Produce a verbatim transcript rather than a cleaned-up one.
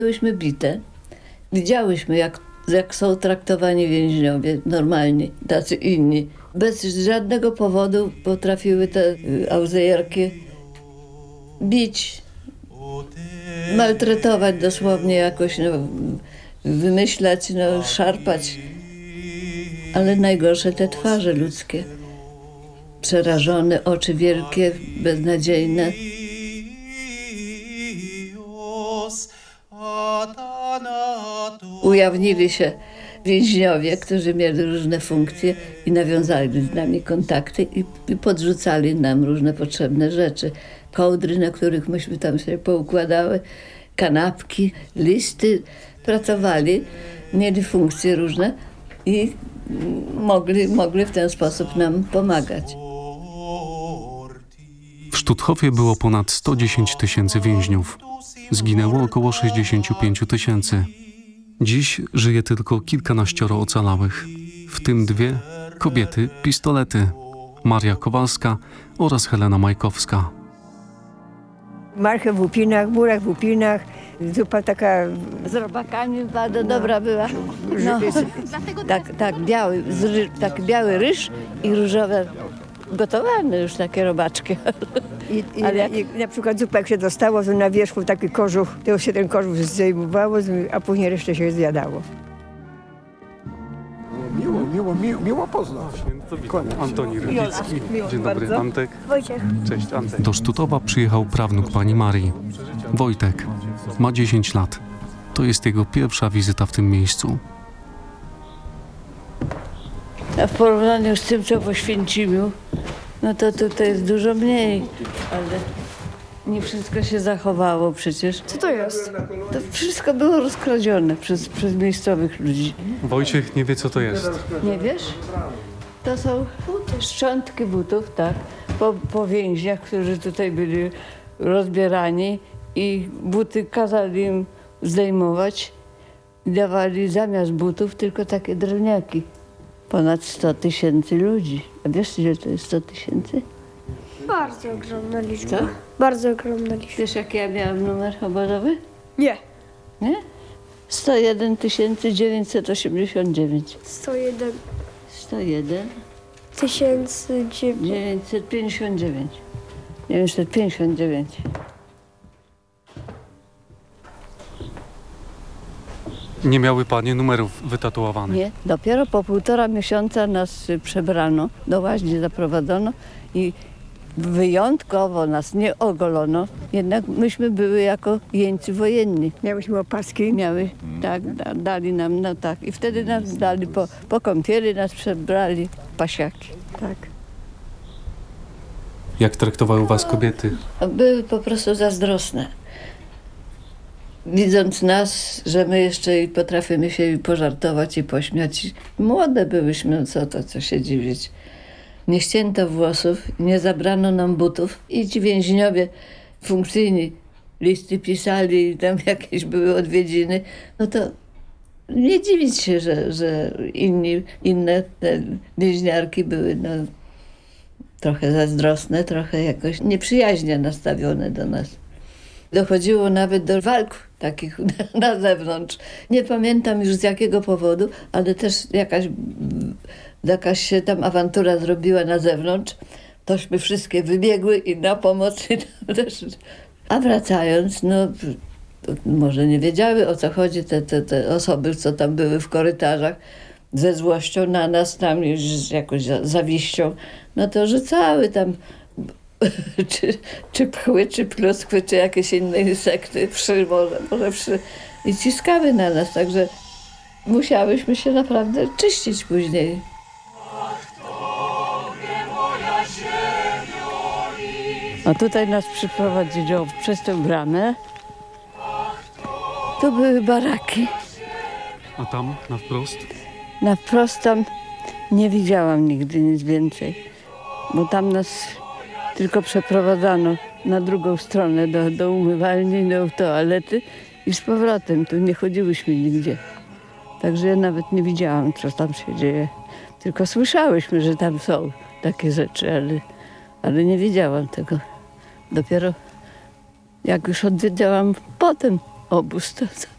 Byłyśmy bite. Widziałyśmy, jak, jak są traktowani więźniowie normalni, tacy inni. Bez żadnego powodu potrafiły te auzejerki bić, maltretować dosłownie jakoś, no, wymyślać, no, szarpać. Ale najgorsze te twarze ludzkie. Przerażone, oczy wielkie, beznadziejne. Ujawnili się więźniowie, którzy mieli różne funkcje i nawiązali z nami kontakty i, i podrzucali nam różne potrzebne rzeczy. Kołdry, na których myśmy tam sobie poukładały, kanapki, listy. Pracowali, mieli funkcje różne i mogli, mogli w ten sposób nam pomagać. W Stutthoфie było ponad sto dziesięć tysięcy więźniów. Zginęło około sześćdziesiąt pięć tysięcy. Dziś żyje tylko kilkanaścioro ocalałych, w tym dwie kobiety pistolety, Maria Kowalska oraz Helena Majkowska. Marchew w upinach, burak w upinach, zupa taka... Z robakami bardzo dobra była. No, tak, tak, biały, tak biały ryż i różowe, gotowane już takie robaczki. I, i, Ale jak... i na przykład zupa jak się dostało, to na wierzchu taki kożuch, to się ten kożuch zdejmowało, a później resztę się zjadało. Miło, miło, miło, miło poznać. Antoni Rybicki. Dzień dobry, bardzo. Antek. Wojciech. Cześć, Antek. Do Sztutowa przyjechał prawnuk pani Marii. Wojtek. Ma dziesięć lat. To jest jego pierwsza wizyta w tym miejscu. A w porównaniu z tym, co w Oświęcimiu, no to tutaj jest dużo mniej, ale nie wszystko się zachowało przecież. Co to jest? To wszystko było rozkradzione przez, przez miejscowych ludzi. Wojciech nie wie, co to jest. Nie wiesz? To są szczątki butów, tak, po, po więźniach, którzy tutaj byli rozbierani i buty kazali im zdejmować i dawali zamiast butów tylko takie drewniaki. Ponad sto tysięcy ludzi. A wiesz, ile to jest sto tysięcy? Bardzo ogromna liczba. Co? Bardzo ogromna liczba. Wiesz, jaki ja miałam numer obozowy? Nie. Nie? sto jeden tysięcy dziewięćset osiemdziesiąt dziewięć. sto jeden sto jeden tysięcy dziewięćset. dziewięćset pięćdziesiąt dziewięć. dziewięćset pięćdziesiąt dziewięć. Nie miały panie numerów wytatuowanych. Nie, dopiero po półtora miesiąca nas y, przebrano, do łaźni zaprowadzono i wyjątkowo nas nie ogolono, jednak myśmy były jako jeńcy wojenni. Miałyśmy opaski. Miały, tak, da, dali nam, no tak. I wtedy nas dali, po, po kąpieli nas przebrali w pasiaki. Tak. Jak traktowały was kobiety? Były po prostu zazdrosne. Widząc nas, że my jeszcze potrafimy się pożartować i pośmiać. Młode byłyśmy, no co to, co się dziwić. Nie ścięto włosów, nie zabrano nam butów i ci więźniowie funkcyjni listy pisali i tam jakieś były odwiedziny, no to nie dziwić się, że, że inni, inne te więźniarki były no, trochę zazdrosne, trochę jakoś nieprzyjaźnie nastawione do nas. Dochodziło nawet do walk takich na, na zewnątrz. Nie pamiętam już z jakiego powodu, ale też jakaś, jakaś się tam awantura zrobiła na zewnątrz. Tośmy wszystkie wybiegły i na pomoc. I tam też. A wracając, no może nie wiedziały, o co chodzi te, te, te osoby, co tam były w korytarzach, ze złością na nas, tam już z jakąś zawiścią, no to rzucały tam czy, czy pchły, czy pluskwy, czy jakieś inne insekty, wszy może, może wszy. I ciskały na nas, także musiałyśmy się naprawdę czyścić później. A tutaj nas przyprowadzili przez tę bramę. Tu były baraki. A tam, na wprost? Na wprost tam nie widziałam nigdy nic więcej, bo tam nas tylko przeprowadzano na drugą stronę do, do umywalni, do toalety i z powrotem. Tu nie chodziłyśmy nigdzie. Także ja nawet nie widziałam, co tam się dzieje. Tylko słyszałyśmy, że tam są takie rzeczy, ale, ale nie widziałam tego. Dopiero jak już odwiedziałam potem obóz, to,